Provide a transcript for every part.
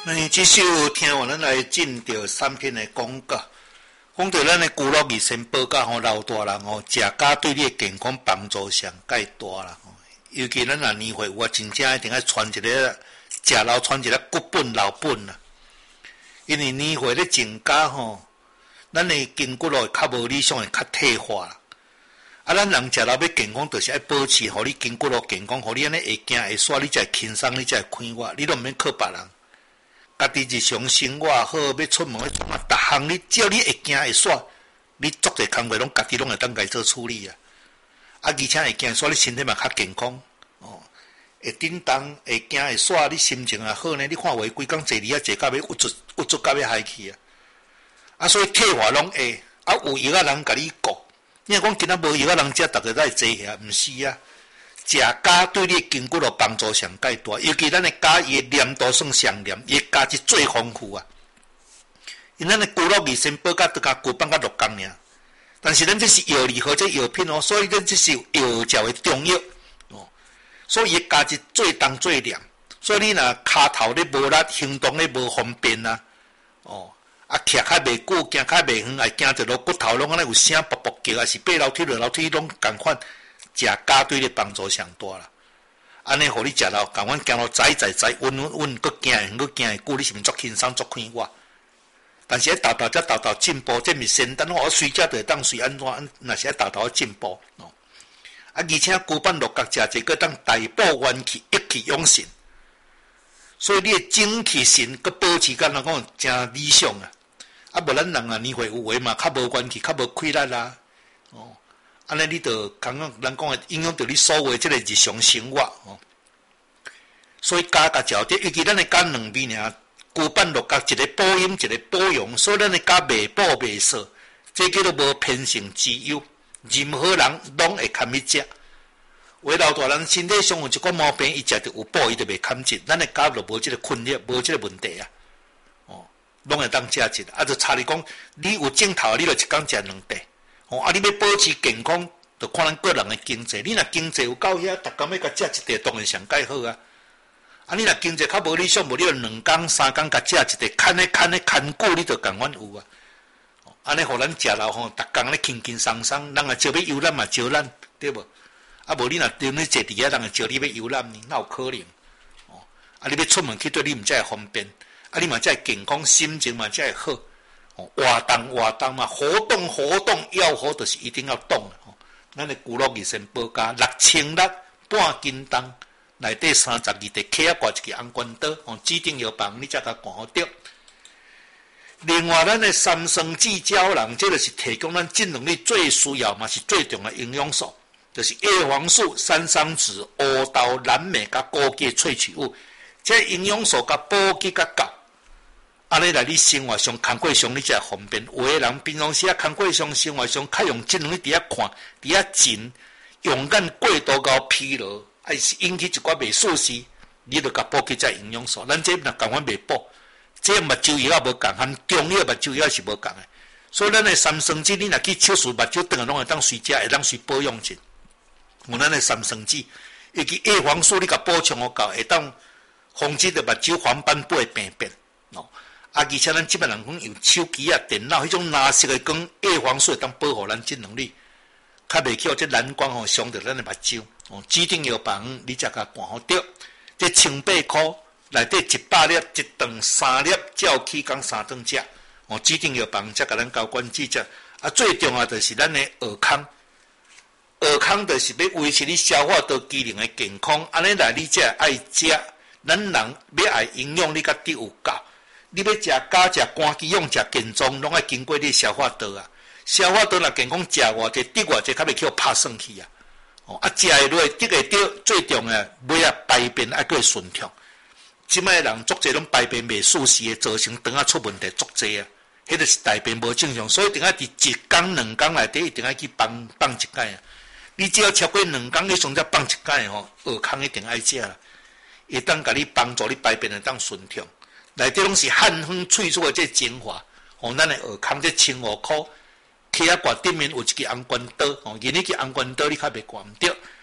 那这首听完，咱来进到3篇的广告。讲到咱的骨肉益生保甲吼，老大人吼，食甲对你的健康帮助上介大啦。尤其咱若年岁有啊，真正一定要传一个食老传一个骨本老本啦。因为年岁咧增加吼，咱的筋骨咯较无理想会较退化啦。啊，咱人食老要健康，就是要保持，互你筋骨咯健康，互你安尼会行会煞，你才会轻松，你才会快活，你都毋免靠别人。家己日常生活好，要出门要创啊，逐项你只要你会行会煞，你做者工作拢家己拢会当家做处理啊。啊，而且会行煞，你身体嘛较健康哦，会振动，会行会煞，你心情也好呢。你看话规工坐离啊，坐到要郁足到要害去啊。啊，所以退化拢会啊，有药啊人甲你顾。你若讲今仔无药啊人食，逐个才会坐遐，毋是啊。食甲对你的筋骨的帮助上介大，尤其咱的甲伊的黏度算上黏，伊的价值最丰富啊。因咱的骨肉益生保甲得甲骨棒甲6工尔，但是咱这是药理和这药品哦，所以咱这是药教的中药哦，所以伊的价值最重最黏。所以你若骹头咧无力，行动咧无方便啊，哦，啊徛较袂久，行较袂远，还行着落骨头拢安尼有声啵啵叫，还是爬楼梯落楼梯拢共款。食甲对你帮助上大啦，安尼互你食到，共阮行路载，稳，佫行会远，佫行会久，你是毋是足轻松足快活？但是豆豆进步，这毋是先等我随食就会当随安怎？若是豆进步哦。啊，而且骨板六角食这个当大补元气，益气养神，所以你的精气神佫保持甲人讲真理想啊。啊，无咱人啊年岁有为嘛，较无元气，较无气力啦，哦。安尼你就刚刚咱讲的影响到你所谓即个日常生活哦，所以加食着，尤其咱的加2味尔，骨板六角一个保阴，一个保养，所以咱的加袂补袂少，这叫做无偏性之忧，任何人拢会堪去食。为老大人身体上有一个毛病，伊食着有补，伊就袂堪食，咱的加就无即个困扰，无即个问题啊。哦，拢会当食一，啊，就差你讲，你有镜头，你就一工食2顿。啊！你要保持健康，就看咱个人的经济。你若经济有够遐，逐工要甲食一顿，当然上介好啊！啊，你若经济较无理想，无你2工3工甲食一顿，看久，你就共阮有啊！安尼互咱食了吼，逐工咧轻轻松松，人也招要游览嘛，招咱对无？啊，无你若踮咧坐伫遐，人会招你要游览呢，哪有可能？哦，啊，你要出门去对你毋才会方便，啊，你嘛才会健康，心情嘛才会好。活动嘛，活动要活就是一定要动哦。咱的骨肉益生保甲6000粒半斤重，内底32滴克啊，挂一支红关刀哦，指定药房你才甲看好着。另外，咱的3酸酯胶囊，这就是提供咱正能力最需要嘛，是最重要的营养素，就是叶黄素、山桑子、乌豆、蓝莓甲枸杞萃取物，这营养素甲补给甲够。安尼来，你生活上、工作上，你才会方便。有的人平常时啊，工作上、生活上，较用这两个伫遐看，伫遐静，用眼过度高疲劳，还是引起一寡袂舒适，你就甲补给这营养素。咱这若共款袂补，这目睭药也无共，含中药目睭药是无共的。所以咱的3酸酯，你若去手术目睭断拢会当随食，会当随保养者。有咱的3酸酯，尤其叶黄素，你甲补充好够，会当防止着目睭黄斑部的病变哦。啊，而且咱即摆人讲用手机啊、电脑迄种蓝色的光，叶黄素会当保护咱智能力，较袂去这蓝光吼伤着咱的目睭哦。指定药房你才甲看好着，这1,800块内底100粒，一顿3粒，照起讲3顿食哦。指定药房才甲咱交管记者啊，最重要就是咱的耳康，耳康就是要维持你消化道机能的健康，安尼来你才爱食，咱人要爱营养，你甲得有够。你要食甲、食肝肌用、食健壮，拢爱经过你消化道啊。消化道若健康，食偌济、滴偌济，较袂去拍算去啊。哦，啊，食会落，滴会着，最重要尾啊排便爱过顺畅。即摆人足济拢排便袂舒适的，造成肠仔出问题足济啊。迄就是大便无正常，所以一定要伫1工2工内底一定要去放一解啊。你只要超过2工以上才放一解吼，耳康一定爱食啦，会当甲你帮助你排便会当顺畅。内底拢是汉方萃出的这精华，吼，咱的耳康这1,500块，起啊挂顶面有一支红关刀，吼，因迄支红关刀你较袂挂毋着。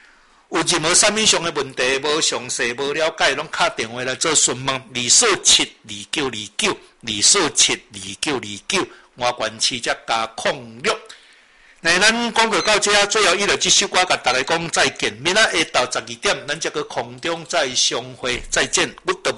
有任何啥物上的问题，无详细、无了解，拢打电话来做询问。2472929，2472929，华关市则加06。那咱讲过到这，最后伊就这首歌，甲大家讲再见。明仔下昼12点，咱则去空中再相会，再见，Goodbye。